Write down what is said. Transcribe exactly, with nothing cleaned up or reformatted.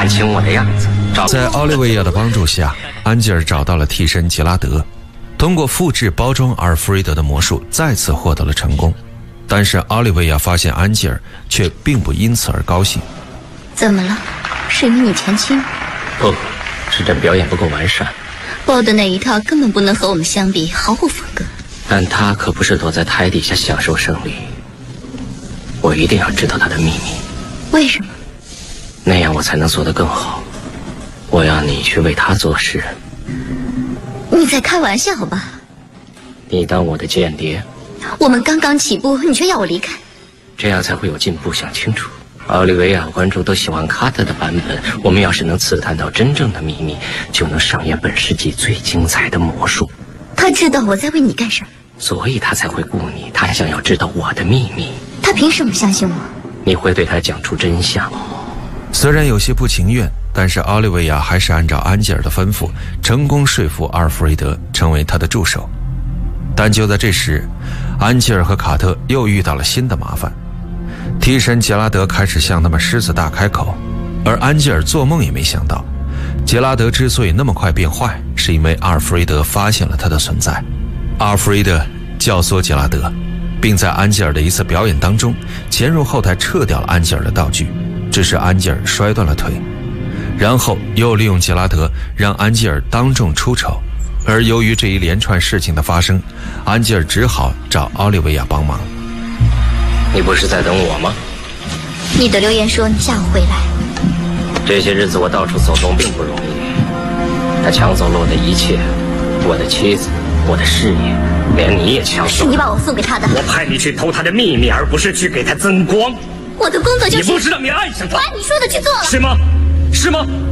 看清我的样子。 在奥利维亚的帮助下，安吉尔找到了替身杰拉德，通过复制包装阿尔弗雷德的魔术再次获得了成功。但是奥利维亚发现安吉尔却并不因此而高兴。 怎么了？是与你前妻？ 不，是这表演不够完善。 鲍的那一套根本不能和我们相比，毫无风格。 但他可不是躲在台底下享受胜利。我一定要知道他的秘密。 为什么？ 那样我才能做得更好。我要你去为他做事。 你在开玩笑吧？ 你当我的间谍？ 我们刚刚起步，你却要我离开， 这样才会有进步。想清楚。奥利维亚观众都喜欢卡特的版本，我们要是能刺探到真正的秘密，就能上演本世纪最精彩的魔术。 他知道我在为你干什么， 所以他才会雇你。他想要知道我的秘密。 他凭什么相信我？ 你会对他讲出真相。 虽然有些不情愿，但是奥利维亚还是按照安吉尔的吩咐，成功说服阿尔弗雷德成为他的助手。但就在这时，安吉尔和卡特又遇到了新的麻烦。替身杰拉德开始向他们狮子大开口，而安吉尔做梦也没想到，杰拉德之所以那么快变坏，是因为阿尔弗雷德发现了他的存在。阿尔弗雷德教唆杰拉德，并在安吉尔的一次表演当中潜入后台撤掉了安吉尔的道具，致使安吉尔摔断了腿，然后又利用杰拉德让安吉尔当众出丑。而由于这一连串事情的发生，安吉尔只好找奥利维亚帮忙。 你不是在等我吗？ 你的留言说你下午会来。 这些日子我到处走动并不容易，他抢走了我的一切，我的妻子，我的事业，连你也抢走。 是你把我送给他的。 我派你去偷他的秘密，而不是去给他增光。 我的工作就是。 你不知道你爱上他。 按你说的去做了。 是吗？是吗？